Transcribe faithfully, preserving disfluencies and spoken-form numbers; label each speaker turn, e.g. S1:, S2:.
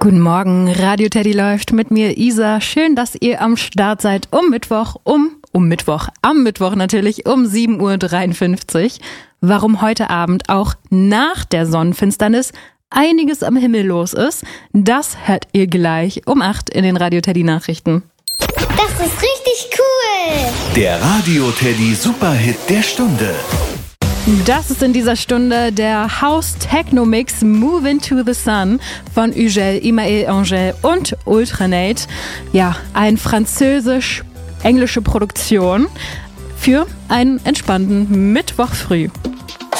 S1: Guten Morgen, Radio Teddy läuft mit mir, Isa. Schön, dass ihr am Start seid um Mittwoch, um, um Mittwoch, am Mittwoch natürlich um sieben Uhr dreiundfünfzig. Warum heute Abend auch nach der Sonnenfinsternis einiges am Himmel los ist, das hört ihr gleich um acht in den Radio Teddy Nachrichten.
S2: Das ist richtig cool!
S3: Der Radio Teddy Superhit der Stunde.
S1: Das ist in dieser Stunde der House-Techno-Mix Move Into the Sun von Ugel, Imael Angel und Ultranate. Ja, eine französisch-englische Produktion für einen entspannten Mittwoch früh.